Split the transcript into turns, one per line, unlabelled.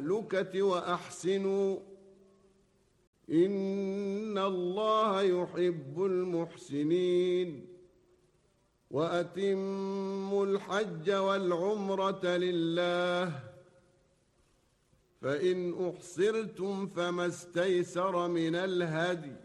التهلكة وأحسنوا إن الله يحب المحسنين وأتموا الحج والعمرة لله فإن أحصرتم فما استيسر من الهدي